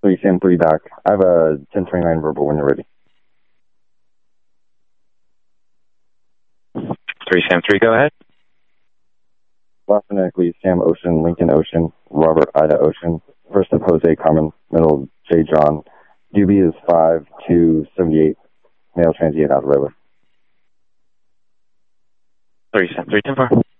3 Sam 3 back. I have a 1029 verbal when you're ready. 3 Sam 3, go ahead. Phonetically, Sam Ocean, Lincoln Ocean, Robert Ida Ocean, first of Jose Carmen, middle J John. DB is 5278, male transient out of River. 3 Sam 3, 10-4.